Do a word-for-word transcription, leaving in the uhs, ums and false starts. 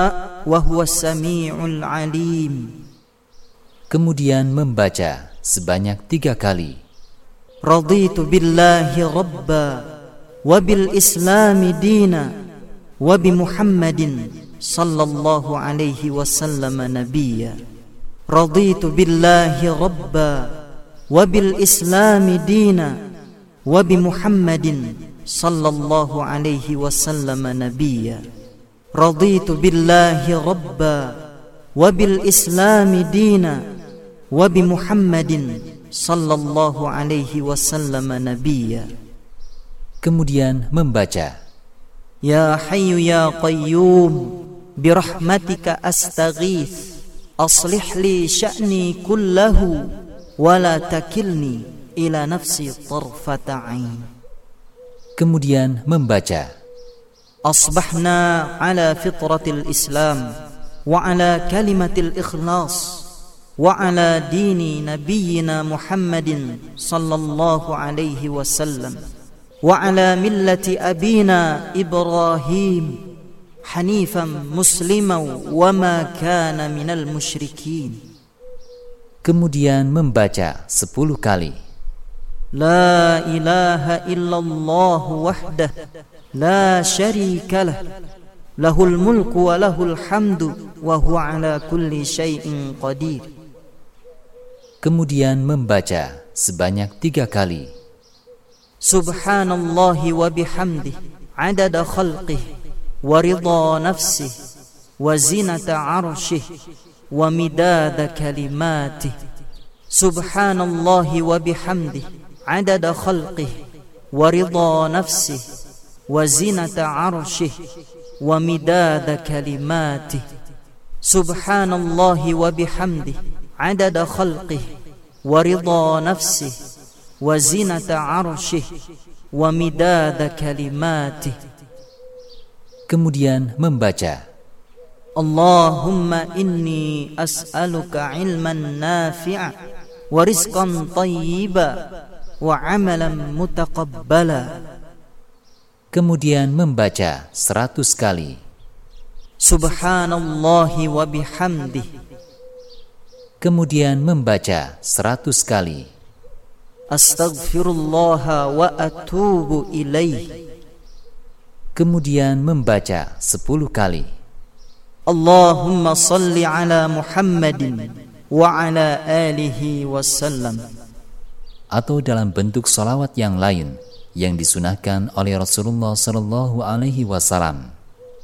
wa huwas sami'ul alim. Kemudian membaca sebanyak tiga kali. Raditu billahi rabba wa bil islami dina wa bi Muhammadin sallallahu alaihi wasallam nabiyya. Raditu billahi rabba wa bil islami dina wa bi Muhammadin sallallahu alaihi wasallam nabiyya. Raditu billahi rabba wa bil islami dina wa bi Muhammadin sallallahu alaihi wasallam nabiyya. Kemudian membaca, Ya Hayyu ya Qayyum birahmatika astaghith aslih li sya'ni kullahu wa la takilni ila nafsi tarfata ain. Kemudian membaca, Asbahna ala fitratil Islam wa ala kalimatil ikhlas wa ala dini nabiyyina Muhammadin sallallahu alaihi wasallam wa ala millati abina Ibrahim hanifan musliman wa ma kana minal musyrikin. Kemudian membaca sepuluh kali. La ilaha illallah wahdah la syarika lah lahul mulku wa lahul hamdu wa huwa ala kulli syai'in qadir. Kemudian membaca sebanyak tiga kali. Subhanallahi wa bihamdih adada khalqih wa ridha nafsih wa zinata arshih wa midada kalimatih. Subhanallahi wa bihamdih adada khalqih wa ridha nafsih wa zinata arshih wa midada kalimatih. Subhanallahi wa bihamdih adada khalqih wa ridha nafsih wa zinata arshih wa midada kalimatih. Kemudian membaca, Allahumma inni as'aluka ilman nafi'a wa rizqan tayyiba wa amalan mutaqabbala. Kemudian membaca seratus kali. Subhanallahi wa bihamdih. Kemudian membaca seratus kali. Astaghfirullah wa atubu ilaih. Kemudian membaca sepuluh kali. Allahumma salli ala Muhammadin wa ala alihi wasallam. Atau dalam bentuk salawat yang lain yang disunahkan oleh Rasulullah sallallahu alaihi wasallam.